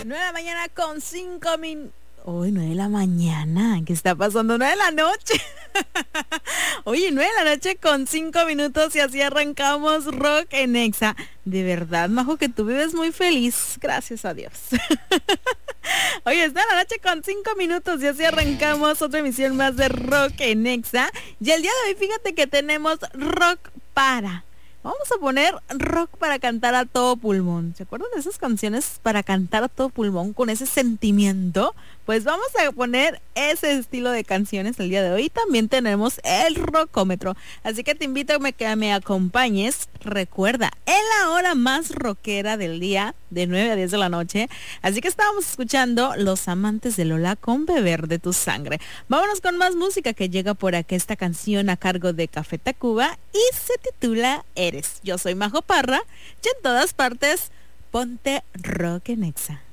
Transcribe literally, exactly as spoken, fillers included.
nueve de la mañana con cinco minutos. Hoy nueve de la mañana. ¿Qué está pasando? nueve de la noche. Oye, nueve de la noche con cinco minutos y así arrancamos Rock en Exa. De verdad, Majo, que tú vives muy feliz. Gracias a Dios. Oye, está la noche con cinco minutos y así arrancamos otra emisión más de Rock en Exa. Y el día de hoy, fíjate que tenemos rock para... Vamos a poner rock para cantar a todo pulmón. ¿Se acuerdan de esas canciones para cantar a todo pulmón con ese sentimiento? Pues vamos a poner ese estilo de canciones el día de hoy. También tenemos el rockómetro. Así que te invito a que me acompañes. Recuerda, en la hora más rockera del día, de nueve a diez de la noche. Así que estábamos escuchando Los Amantes de Lola con Beber de tu Sangre. Vámonos con más música que llega por acá. Esta canción a cargo de Café Tacuba y se titula Eres. Yo soy Majo Parra y en todas partes, ponte Rock en Exa.